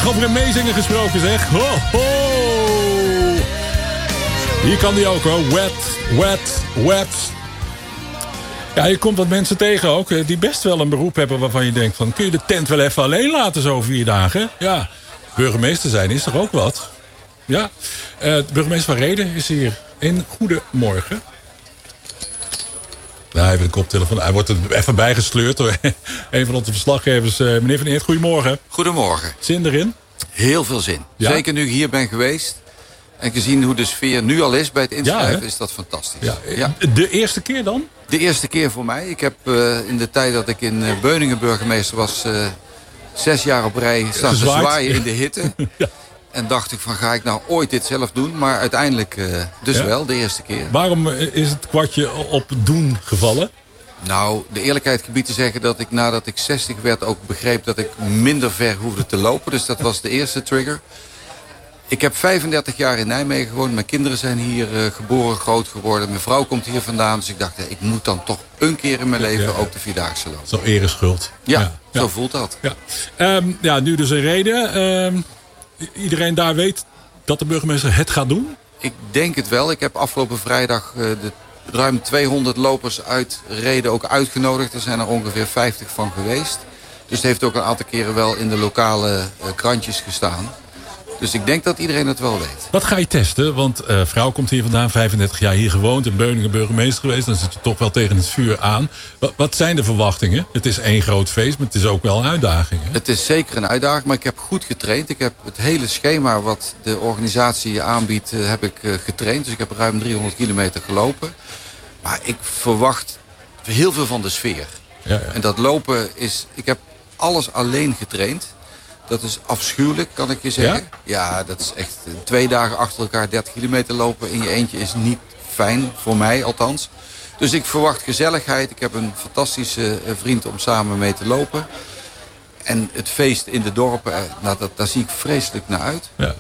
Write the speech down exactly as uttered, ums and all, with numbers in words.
Ach, over een meezingen gesproken zeg. Ho, ho. Hier kan die ook hoor. Wet, wet, wet. Ja, je komt wat mensen tegen ook. Die best wel een beroep hebben waarvan je denkt van... kun je de tent wel even alleen laten zo vier dagen? Ja, burgemeester zijn is toch ook wat? Ja, uh, burgemeester van Rheden is hier. Een goedemorgen. Nou, even de koptelefoon. Hij wordt er even bijgesleurd door een van onze verslaggevers. Uh, meneer Van Eert, goedemorgen. Goedemorgen. Zin erin? Heel veel zin. Ja? Zeker nu ik hier ben geweest. En gezien hoe de sfeer nu al is bij het inschrijven, ja, is dat fantastisch. Ja. Ja. De eerste keer dan? De eerste keer voor mij. Ik heb uh, in de tijd dat ik in uh, Beuningen burgemeester was... Uh, zes jaar op rij staan te zwaaien in de hitte. Ja. En dacht ik van, ga ik nou ooit dit zelf doen? Maar uiteindelijk uh, dus ja. wel, de eerste keer. Waarom is het kwartje op doen gevallen? Nou, de eerlijkheid gebied te zeggen dat ik nadat ik zestig werd... ook begreep dat ik minder ver hoefde te lopen. Dus dat was de eerste trigger. Ik heb vijfendertig jaar in Nijmegen gewoond. Mijn kinderen zijn hier uh, geboren, groot geworden. Mijn vrouw komt hier vandaan. Dus ik dacht, ja, ik moet dan toch een keer in mijn leven ja, ja. ook de Vierdaagse lopen. Zo'n ereschuld. Ja, ja, zo ja. voelt dat. Ja. Um, ja, nu dus een reden. Um, iedereen daar weet dat de burgemeester het gaat doen? Ik denk het wel. Ik heb afgelopen vrijdag uh, de ruim tweehonderd lopers uit Rheden ook uitgenodigd. Er zijn er ongeveer vijftig van geweest. Dus het heeft ook een aantal keren wel in de lokale uh, krantjes gestaan. Dus ik denk dat iedereen het wel weet. Wat ga je testen? Want uh, vrouw komt hier vandaan, vijfendertig jaar hier gewoond... in Beuningen burgemeester geweest. Dan zit je toch wel tegen het vuur aan. Wat, wat zijn de verwachtingen? Het is één groot feest, maar het is ook wel een uitdaging. Hè? Het is zeker een uitdaging, maar ik heb goed getraind. Ik heb het hele schema wat de organisatie aanbiedt, uh, heb ik uh, getraind. Dus ik heb ruim driehonderd kilometer gelopen. Maar ik verwacht heel veel van de sfeer. Ja, ja. En dat lopen is... Ik heb alles alleen getraind. Dat is afschuwelijk, kan ik je zeggen. Ja, ja dat is echt twee dagen achter elkaar dertig kilometer lopen in je eentje is niet fijn, voor mij althans. Dus ik verwacht gezelligheid. Ik heb een fantastische vriend om samen mee te lopen. En het feest in de dorpen, nou, dat, daar zie ik vreselijk naar uit. Ja.